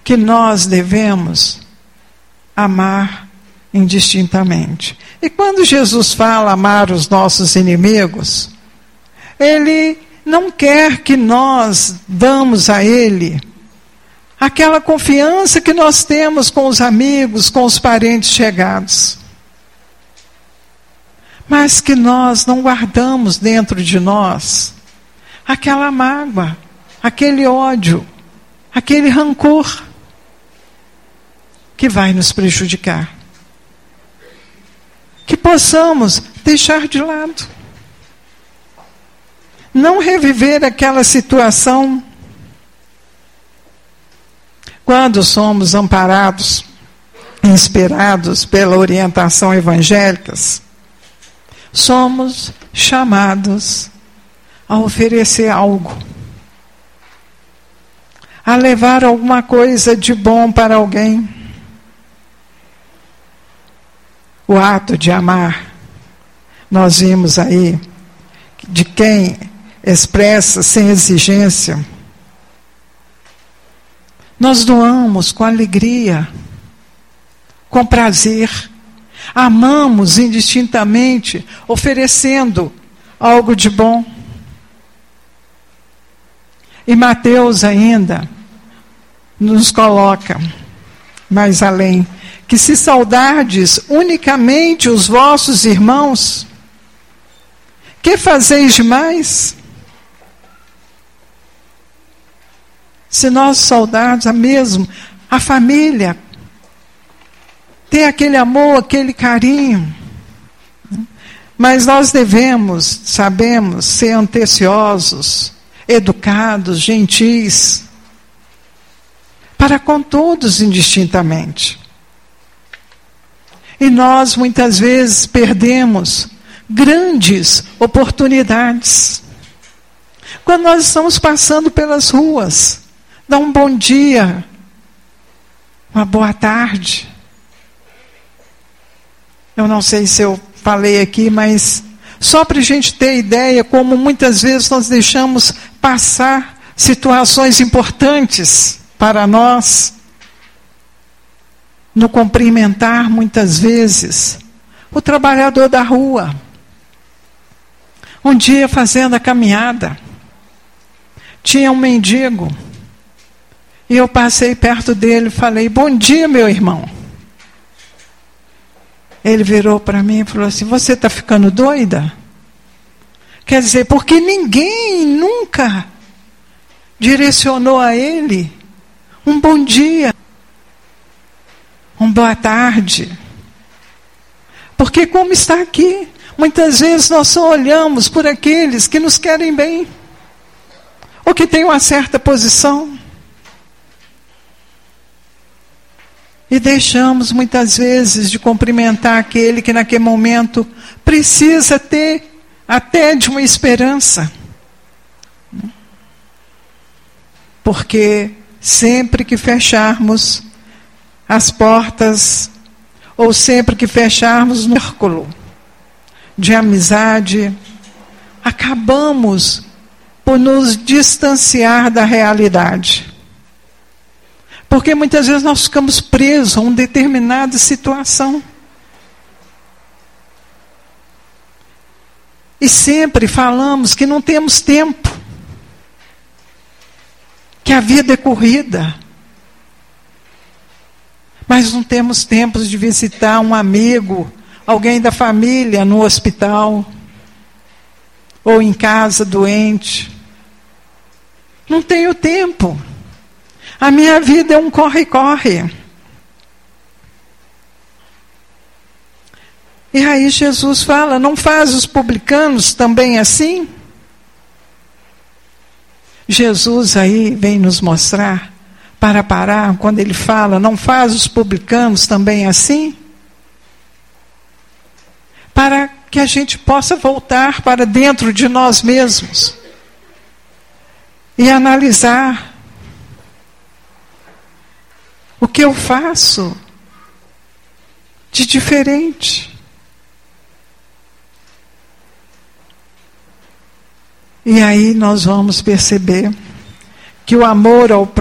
que nós devemos amar indistintamente. E quando Jesus fala amar os nossos inimigos, Ele não quer que nós damos a Ele aquela confiança que nós temos com os amigos, com os parentes chegados. Mas que nós não guardamos dentro de nós aquela mágoa, aquele ódio, aquele rancor que vai nos prejudicar. Que possamos deixar de lado. Não reviver aquela situação. Quando somos amparados, inspirados pela orientação evangélica, somos chamados a oferecer algo, a levar alguma coisa de bom para alguém. O ato de amar, nós vimos aí, de quem expressa sem exigência. Nós doamos com alegria, com prazer, amamos indistintamente, oferecendo algo de bom. E Mateus ainda nos coloca mais além, que se saudardes unicamente os vossos irmãos, que fazeis demais? Se nós saudarmos a família, ter aquele amor, aquele carinho, mas nós sabemos ser atenciosos, educados, gentis, para com todos indistintamente. E nós muitas vezes perdemos grandes oportunidades. Quando nós estamos passando pelas ruas, dá um bom dia, uma boa tarde. Eu não sei se eu falei aqui, mas só para a gente ter ideia como muitas vezes nós deixamos passar situações importantes para nós, no cumprimentar muitas vezes o trabalhador da rua. Um dia fazendo a caminhada, tinha um mendigo, e eu passei perto dele e falei: bom dia, meu irmão. Ele virou para mim e falou assim: você está ficando doida? Quer dizer, porque ninguém nunca direcionou a ele um bom dia, uma boa tarde. Porque como está aqui, muitas vezes nós só olhamos por aqueles que nos querem bem, ou que têm uma certa posição, e deixamos muitas vezes de cumprimentar aquele que naquele momento precisa ter até de uma esperança. Porque sempre que fecharmos as portas, ou sempre que fecharmos no círculo de amizade, acabamos por nos distanciar da realidade. Porque muitas vezes nós ficamos presos a uma determinada situação. E sempre falamos que não temos tempo, que a vida é corrida. Mas não temos tempo de visitar um amigo, alguém da família no hospital, ou em casa doente. Não tenho tempo. A minha vida é um corre-corre. E aí Jesus fala: não faz os publicanos também assim? Jesus aí vem nos mostrar, para parar, quando ele fala: não faz os publicanos também assim? Para que a gente possa voltar para dentro de nós mesmos e analisar o que eu faço de diferente. E aí nós vamos perceber que o amor ao próximo